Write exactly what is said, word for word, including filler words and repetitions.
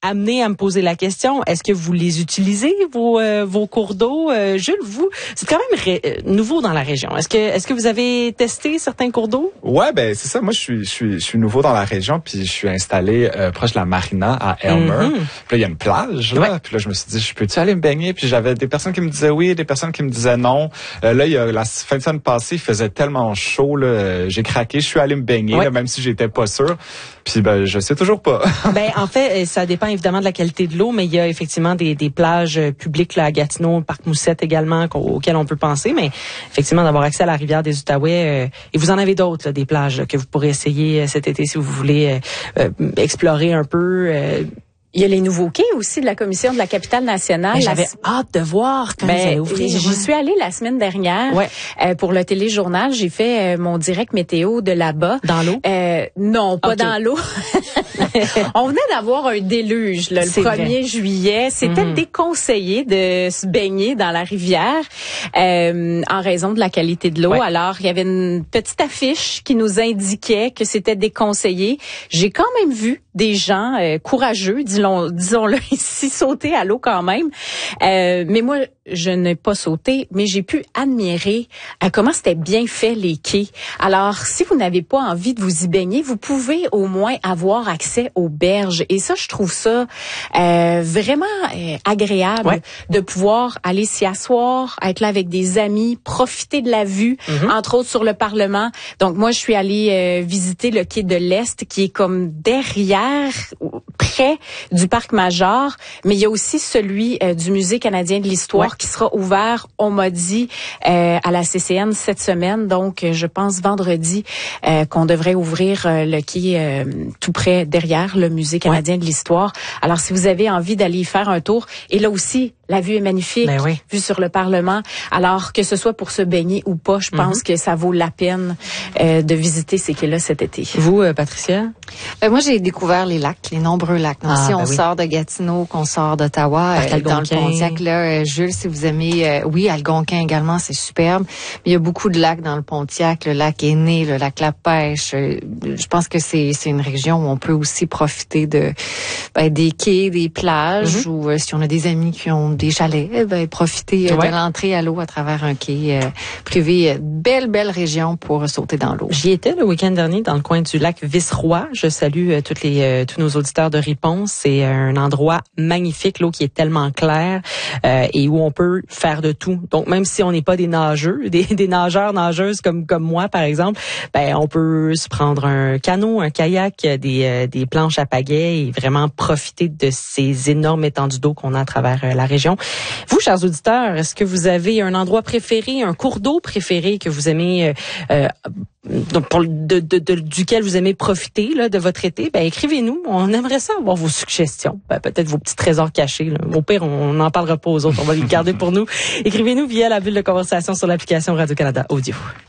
amené à me poser la question, est-ce que vous les utilisez, vos, euh, vos cours d'eau? Euh, Jules, vous, c'est quand même ré- nouveau dans la région. Est-ce que, est-ce que vous avez testé certains cours d'eau? Ouais, ben c'est ça. Moi, je suis, je suis, je suis nouveau dans la région, puis je suis installé euh, proche de la marina à Elmer. Mm-hmm. Puis là, il y a une plage, là. Ouais. Puis là, je me suis dit, je peux-tu aller me baigner? Puis j'avais des personnes qui me disaient oui, des personnes qui me disaient non. Euh, là, il y a la fin de semaine passée, il faisait tellement chaud, là, j'ai craqué, je suis allé me baigner, ouais. là, même si j'étais pas sûr. Puis ben, je sais toujours pas. Ben en fait, ça dépend évidemment de la qualité de l'eau, mais il y a effectivement des, des plages publiques là, à Gatineau, Parc Moussette également, auxquelles on peut penser. Mais effectivement, d'avoir accès à la rivière des Outaouais, euh, et vous en avez d'autres, là, des plages là, que vous pourrez essayer cet été si vous voulez euh, euh, explorer un peu. Euh, Il y a les nouveaux quais aussi de la Commission de la capitale nationale. Ben, j'avais la... hâte de voir quand ben, ils allaient ouvrir. J'y suis allée la semaine dernière ouais. euh, pour le téléjournal. J'ai fait euh, mon direct météo de là-bas. Dans l'eau? Euh, non, pas okay. dans l'eau. On venait d'avoir un déluge là, le C'est premier vrai. juillet. C'était mm-hmm. déconseillé de se baigner dans la rivière euh, en raison de la qualité de l'eau. Ouais. Alors, il y avait une petite affiche qui nous indiquait que c'était déconseillé. J'ai quand même vu des gens euh, courageux, disons, disons-le ici, sauter à l'eau quand même. Euh, mais moi, je n'ai pas sauté, mais j'ai pu admirer euh, comment c'était bien fait les quais. Alors, si vous n'avez pas envie de vous y baigner, vous pouvez au moins avoir accès aux berges. Et ça, je trouve ça euh, vraiment euh, agréable ouais. de pouvoir aller s'y asseoir, être là avec des amis, profiter de la vue, mm-hmm. entre autres sur le Parlement. Donc, moi, je suis allée euh, visiter le quai de l'Est, qui est comme derrière, près du Parc Major, mais il y a aussi celui euh, du Musée canadien de l'histoire ouais. qui sera ouvert, on m'a dit, euh, à la C C N cette semaine. Donc, je pense vendredi euh, qu'on devrait ouvrir euh, le quai euh, tout près derrière le Musée canadien ouais. de l'histoire. Alors, si vous avez envie d'aller y faire un tour, et là aussi, la vue est magnifique, ben oui. vue sur le Parlement. Alors, que ce soit pour se baigner ou pas, je pense mm-hmm. que ça vaut la peine euh, de visiter ces quais-là cet été. Vous, euh, Patricia? Euh, moi, j'ai découvert les lacs, les nombreux lacs. Donc, ah, si ben on oui. sort de Gatineau, qu'on sort d'Ottawa, euh, dans le Pontiac, là, euh, Jules, si vous aimez, euh, oui, Algonquin également, c'est superbe. Mais il y a beaucoup de lacs dans le Pontiac, le lac Aîné, le lac La Pêche. Euh, je pense que c'est c'est une région où on peut aussi profiter de ben, des quais, des plages, mm-hmm. ou euh, si on a des amis qui ont des chalets, eh ben, profiter euh, ouais. de l'entrée à l'eau à travers un quai euh, privé. Belle, belle région pour sauter dans l'eau. J'y étais le week-end dernier dans le coin du lac Vice-Roi. Je salue euh, toutes les, euh, tous nos auditeurs de Réponse. C'est un endroit magnifique, l'eau qui est tellement claire euh, et où on peut faire de tout. Donc, même si on n'est pas des nageurs, des, des nageurs, nageuses comme comme moi, par exemple, ben on peut se prendre un canot, un kayak, des, euh, des planches à pagaie et vraiment profiter de ces énormes étendues d'eau qu'on a à travers euh, la région. Vous, chers auditeurs, est-ce que vous avez un endroit préféré, un cours d'eau préféré que vous aimez, euh, pour, de, de, de, duquel vous aimez profiter là, de votre été? Ben écrivez-nous. On aimerait ça avoir vos suggestions, ben, peut-être vos petits trésors cachés. Là. Au pire, on n'en parlera pas aux autres. On va les garder pour nous. Écrivez-nous via la bulle de conversation sur l'application Radio-Canada Audio.